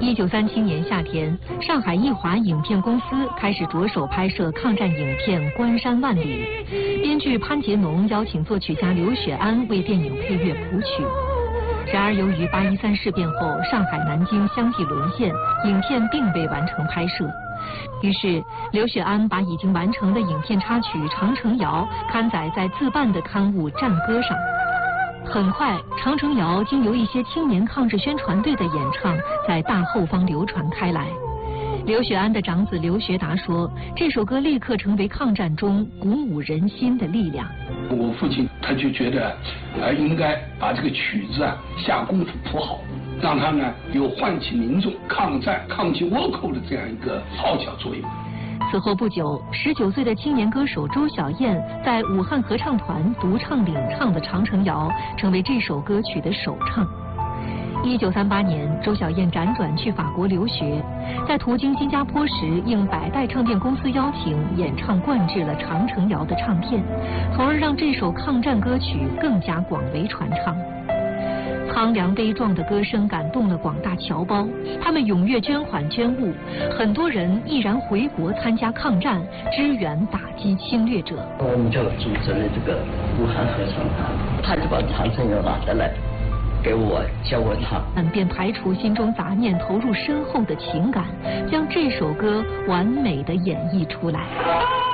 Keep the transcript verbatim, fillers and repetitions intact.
一九三七年夏天，上海艺华影片公司开始着手拍摄抗战影片《关山万里》，编剧潘杰农邀请作曲家刘雪庵为电影配乐谱曲。然而，由于八一三事变后上海、南京相继沦陷，影片并未完成拍摄。于是，刘雪庵把已经完成的影片插曲《长城谣》刊载在自办的刊物《战歌》上。很快，《长城谣》经由一些青年抗日宣传队的演唱，在大后方流传开来。刘雪庵的长子刘学达说，这首歌立刻成为抗战中鼓舞人心的力量。 我父亲他就觉得，呃，应该把这个曲子啊下功夫谱好，让它呢有唤起民众抗战、抗击倭寇的这样一个号角作用。 此后不久，十九岁的青年歌手周小燕在武汉合唱团独唱领唱的《长城谣》，成为这首歌曲的首唱。一九三八年，周小燕辗转去法国留学，在途经新加坡时，应百代唱片公司邀请，演唱灌制了《长城谣》的唱片，从而让这首抗战歌曲更加广为传唱。苍凉悲壮的歌声感动了广大侨胞，他们踊跃捐款捐物，很多人毅然回国参加抗战，支援打击侵略者。 我们就组织了这个武汉合唱团，他就把《长城谣》拿下来给我教我唱， 便排除心中杂念，投入深厚的情感，将这首歌完美的演绎出来。